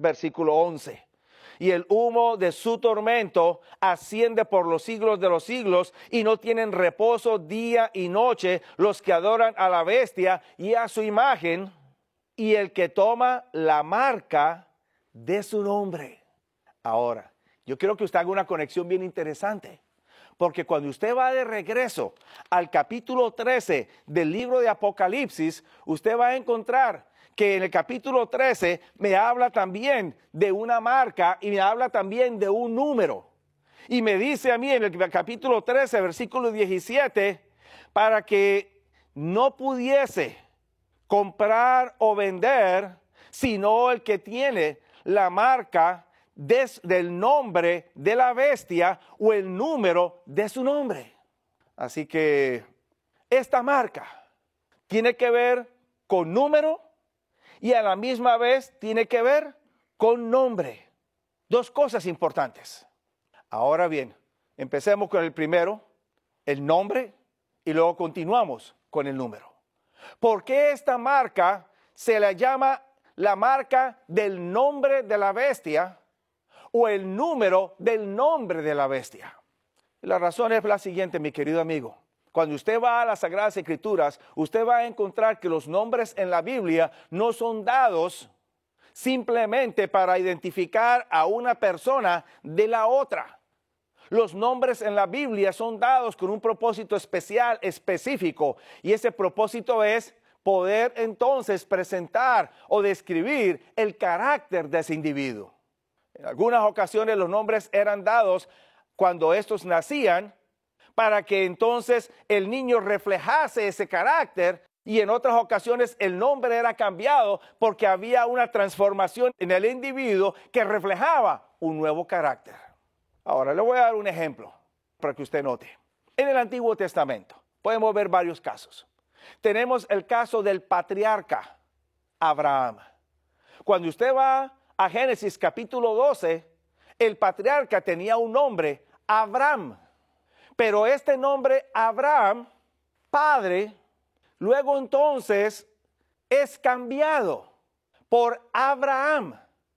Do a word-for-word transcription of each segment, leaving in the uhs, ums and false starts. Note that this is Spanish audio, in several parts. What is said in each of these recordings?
versículo once. Y el humo de su tormento asciende por los siglos de los siglos, y no tienen reposo día y noche los que adoran a la bestia y a su imagen, y el que toma la marca de su nombre. Ahora, yo quiero que usted haga una conexión bien interesante, porque cuando usted va de regreso al capítulo trece del libro de Apocalipsis, usted va a encontrar que en el capítulo trece me habla también de una marca y me habla también de un número. Y me dice a mí en el capítulo trece, versículo diecisiete, para que no pudiese comprar o vender, sino el que tiene la marca Des, del nombre de la bestia o el número de su nombre. Así que esta marca tiene que ver con número y a la misma vez tiene que ver con nombre. Dos cosas importantes. Ahora bien, empecemos con el primero, el nombre, y luego continuamos con el número. ¿Por qué esta marca se la llama la marca del nombre de la bestia o el número del nombre de la bestia? La razón es la siguiente, mi querido amigo. Cuando usted va a las Sagradas Escrituras, usted va a encontrar que los nombres en la Biblia no son dados simplemente para identificar a una persona de la otra. Los nombres en la Biblia son dados con un propósito especial, específico, y ese propósito es poder entonces presentar o describir el carácter de ese individuo. En algunas ocasiones los nombres eran dados cuando estos nacían para que entonces el niño reflejase ese carácter, y en otras ocasiones el nombre era cambiado porque había una transformación en el individuo que reflejaba un nuevo carácter. Ahora le voy a dar un ejemplo para que usted note. En el Antiguo Testamento podemos ver varios casos. Tenemos el caso del patriarca Abraham. Cuando usted va a Génesis capítulo doce, el patriarca tenía un nombre, Abraham. Pero este nombre, Abraham, padre, luego entonces es cambiado por Abraham,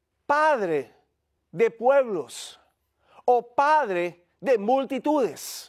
padre de pueblos o padre de multitudes.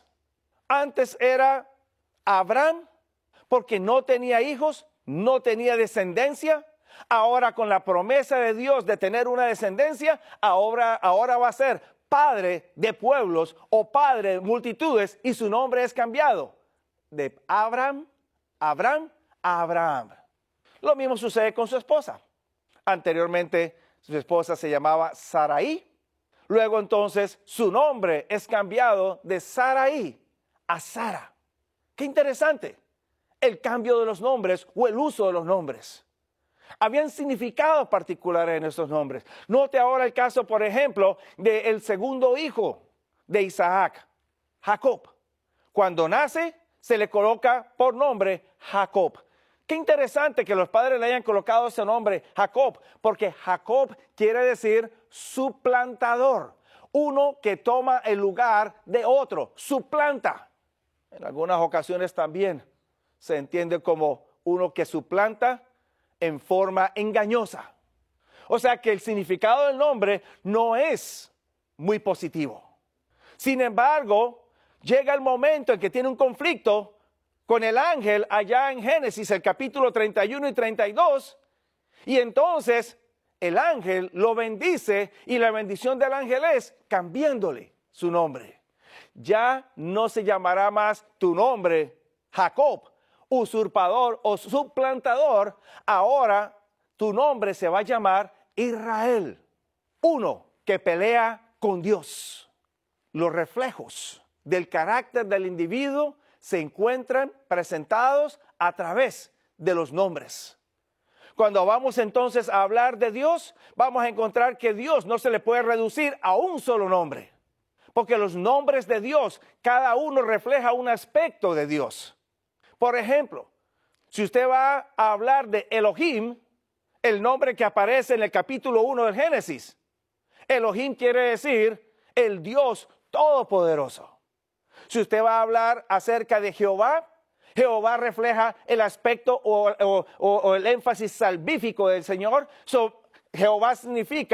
Antes era Abraham porque no tenía hijos, no tenía descendencia. Ahora, con la promesa de Dios de tener una descendencia, ahora, ahora va a ser padre de pueblos o padre de multitudes, y su nombre es cambiado de Abraham, Abraham a Abraham. Lo mismo sucede con su esposa. Anteriormente su esposa se llamaba Sarai. Luego entonces su nombre es cambiado de Sarai a Sara. Qué interesante el cambio de los nombres o el uso de los nombres. Habían significados particulares en estos nombres. Note ahora el caso, por ejemplo, del segundo hijo de Isaac, Jacob. Cuando nace, se le coloca por nombre Jacob. Qué interesante que los padres le hayan colocado ese nombre, Jacob, porque Jacob quiere decir suplantador, uno que toma el lugar de otro, suplanta. En algunas ocasiones también se entiende como uno que suplanta en forma engañosa. O sea que el significado del nombre no es muy positivo. Sin embargo, llega el momento en que tiene un conflicto con el ángel allá en Génesis, el capítulo treinta y uno y treinta y dos, y entonces el ángel lo bendice, y la bendición del ángel es cambiándole su nombre. Ya no se llamará más tu nombre Jacob, usurpador o suplantador. Ahora tu nombre se va a llamar Israel, uno que pelea con Dios. Los reflejos del carácter del individuo se encuentran presentados a través de los nombres. Cuando vamos entonces a hablar de Dios, vamos a encontrar que Dios no se le puede reducir a un solo nombre, porque los nombres de Dios, cada uno refleja un aspecto de Dios. Por ejemplo, si usted va a hablar de Elohim, el nombre que aparece en el capítulo uno del Génesis, Elohim quiere decir el Dios Todopoderoso. Si usted va a hablar acerca de Jehová, Jehová refleja el aspecto o, o, o, o el énfasis salvífico del Señor. So, Jehová significa